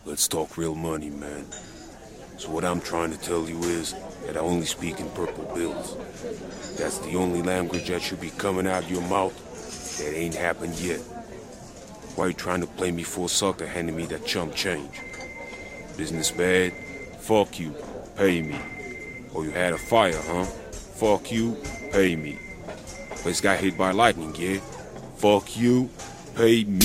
Let's talk real money, man. So what I'm trying to tell you is that I only speak in purple bills. That's the only language that should be coming out of your mouth. That ain't happened yet. Why you trying to play me for a sucker handing me that chump change? Business bad? Fuck you. Pay me. Or you had a fire, huh? Fuck you. Pay me. Place got hit by lightning, yeah? Fuck you. Pay me.